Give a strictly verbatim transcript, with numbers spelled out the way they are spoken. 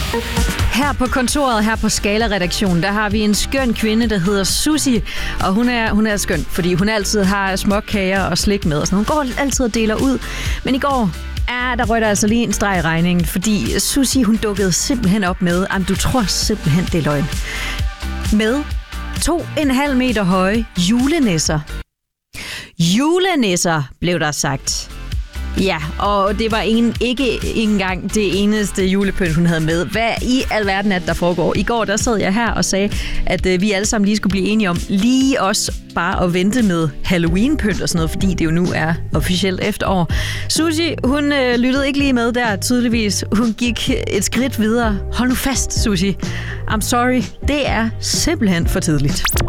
Her på kontoret, her på Skala-redaktionen, der har vi en skøn kvinde, der hedder Susie. Og hun er, hun er skøn, fordi hun altid har småkager og slik med. Og sådan. Hun går altid og deler ud. Men i går, ja, der røg der altså lige en streg i regningen, fordi Susie, hun dukkede simpelthen op med, at du tror simpelthen, det er løgn. Med to en halv meter høje julenisser. Julenisser, blev der sagt. Ja, og det var en, ikke engang det eneste julepynt, hun havde med. Hvad i alverden er det, der foregår? I går, der sad jeg her og sagde, at øh, vi alle sammen lige skulle blive enige om lige også bare at vente med Halloween-pynt og sådan noget, fordi det jo nu er officielt efterår. Susie, hun øh, lyttede ikke lige med der, tydeligvis. Hun gik et skridt videre. Hold nu fast, Susie. I'm sorry. Det er simpelthen for tidligt.